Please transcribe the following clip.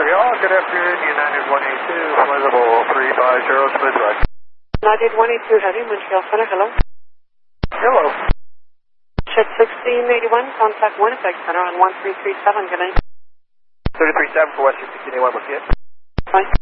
are. Good afternoon, United 182, flighable 350, smooth ride. United 182 Heavy, Montreal Center, hello. Hello. Shed 1681, contact Winnipeg Center on 1337, good night. 337 for Western 1681, what's it? Fine.